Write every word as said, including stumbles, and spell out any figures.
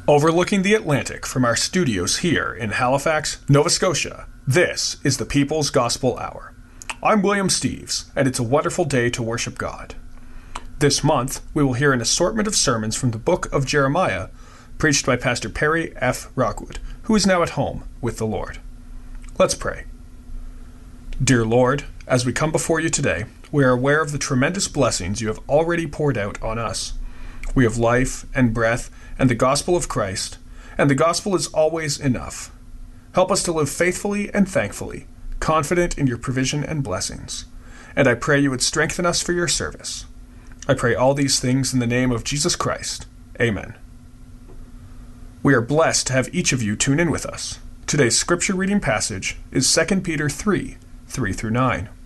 Overlooking the Atlantic from our studios here in Halifax, Nova Scotia, this is the People's Gospel Hour. I'm William Steves, and it's a wonderful day to worship God. This month, we will hear an assortment of sermons from the book of Jeremiah, preached by Pastor Perry F. Rockwood, who is now at home with the Lord. Let's pray. Dear Lord, as we come before you today, we are aware of the tremendous blessings you have already poured out on us. We have life and breath and the gospel of Christ, and the gospel is always enough. Help us to live faithfully and thankfully, confident in your provision and blessings. And I pray you would strengthen us for your service. I pray all these things in the name of Jesus Christ. Amen. We are blessed to have each of you tune in with us. Today's scripture reading passage is Second Peter three, three through nine.